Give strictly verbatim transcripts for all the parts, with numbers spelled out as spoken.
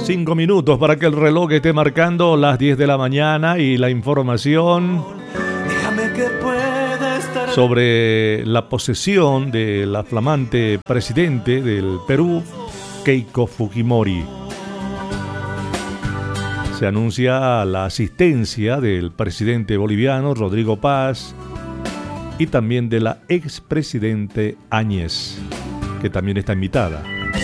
Cinco minutos para que el reloj esté marcando las diez de la mañana y la información sobre la posesión de la flamante presidente del Perú, Keiko Fujimori. Se anuncia la asistencia del presidente boliviano Rodrigo Paz y también de la expresidente Áñez, que también está invitada.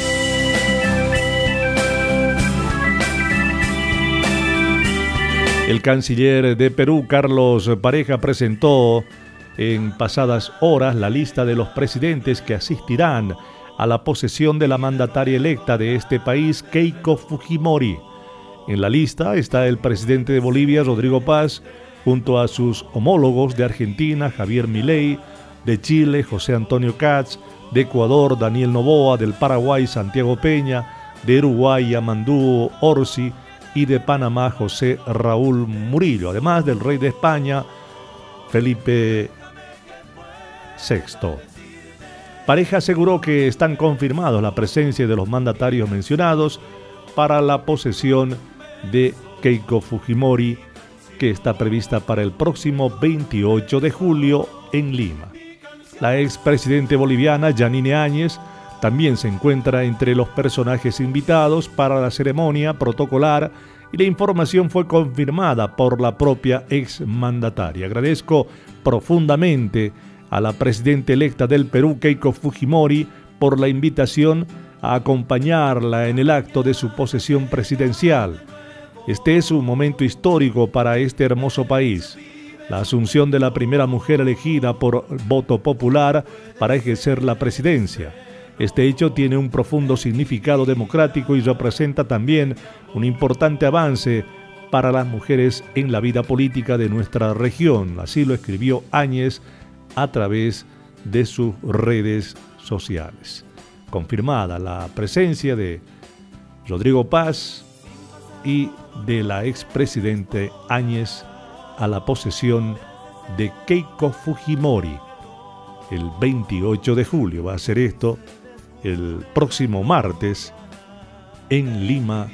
El canciller de Perú, Carlos Pareja, presentó en pasadas horas la lista de los presidentes que asistirán a la posesión de la mandataria electa de este país, Keiko Fujimori. En la lista está el presidente de Bolivia, Rodrigo Paz, junto a sus homólogos de Argentina, Javier Milei, de Chile, José Antonio Kats, de Ecuador, Daniel Noboa, del Paraguay, Santiago Peña, de Uruguay, Yamandú Orsi, y de Panamá, José Raúl Murillo, además del rey de España, Felipe sexto. Pareja aseguró que están confirmados la presencia de los mandatarios mencionados para la posesión de Keiko Fujimori, que está prevista para el próximo veintiocho de julio en Lima. La expresidente boliviana, Yanine Áñez, también se encuentra entre los personajes invitados para la ceremonia protocolar y la información fue confirmada por la propia exmandataria. Agradezco profundamente a la presidenta electa del Perú, Keiko Fujimori, por la invitación a acompañarla en el acto de su posesión presidencial. Este es un momento histórico para este hermoso país. La asunción de la primera mujer elegida por voto popular para ejercer la presidencia. Este hecho tiene un profundo significado democrático y representa también un importante avance para las mujeres en la vida política de nuestra región. Así lo escribió Áñez a través de sus redes sociales. Confirmada la presencia de Rodrigo Paz y de la expresidente Áñez a la posesión de Keiko Fujimori. El veintiocho de julio va a ser esto, el próximo martes, en Lima,